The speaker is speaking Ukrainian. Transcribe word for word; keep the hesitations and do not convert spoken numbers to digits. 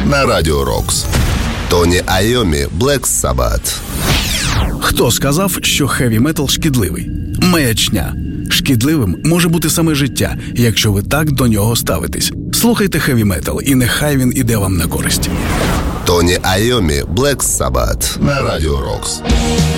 на Радіо Рокс. Тоні Айомі, Black Sabbath. Хто сказав, що хеві-метал шкідливий? Маячня. Шкідливим може бути саме життя, якщо ви так до нього ставитесь. Слухайте хеві-метал, і нехай він іде вам на користь. Тоні Айомі, Black Sabbath на Радіо Рокс.